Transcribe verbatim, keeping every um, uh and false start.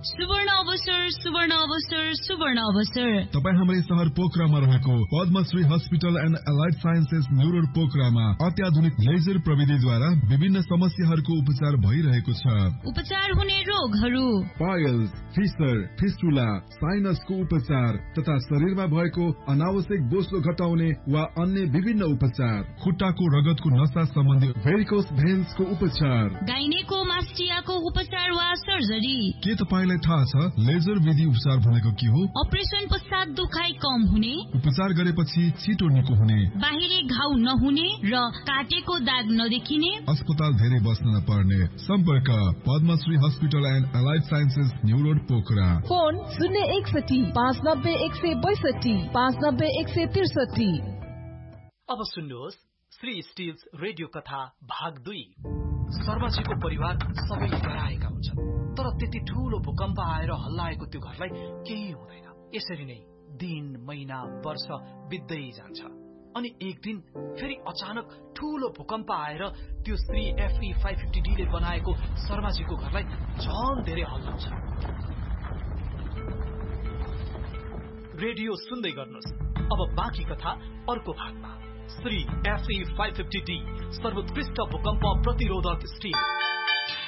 सुवर्ण अवसर सुवर्ण अवसर सुवर्ण अवसर तपाईँ हाम्रै शहर पोखरामा रहेको Padmashri hospital and allied sciences new road पोखरामा अत्याधुनिक लेजर प्रविधिद्वारा विभिन्न समस्याहरूको उपचार भइरहेको छ। उपचार हुने रोगहरू पाइल्स, फिसर, फिस्टुला, साइनसको उपचार तथा शरीरमा भएको अनावश्यक बोसो घटाउने वा अन्य विभिन्न उपचार, खुट्टाको रगतको नसा सम्बन्धी भेरिकोस भेन्सको उपचार, गाइनेकोमास्टियाको उपचार वा सर्जरी। के तपाईलाई थाहा छ लेजर विधि उपचार भनेको के हो? अपरेसन पश्चात दुखाइ कम हुने, उपचार गरेपछि छिटो निको हुने, बाहिरी घाउ नहुने र काटेको दाग नदेखिने, अस्पताल धेरै बस्न नपर्ने। सम्पर्क Padmashri hospital and allied sciences new road Pokhara. Phone शून्य एकसठी पाँच नब्बे एक सय बैसठी पाँच नब्बे एक सय त्रिसठी। अब सुन्नुहोस् श्री स्टिल्स रेडियो कथा भाग दुई। शर्माजीको परिवार सबै डराएका हुन्छन्, तर त्यति ठूलो भूकम्प आएर हल्लाएको त्यो घरलाई केही हुँदैन। यसरी नै दिन, महिना, वर्ष बित्दै जान्छ अनि एक दिन फेरि अचानक ठूलो भूकम्प आएर त्यो Shri FE five fifty D ले बनाएको शर्माजीको घरलाई झन धेरै हल्लाउँछ। रेडियो सुन्दै गर्नुहोस्। अब बाँकी कथा अर्को भागमा। Shri FE five fifty D सर्वोत्कृष्ट भूकम्प प्रतिरोधक स्टिल।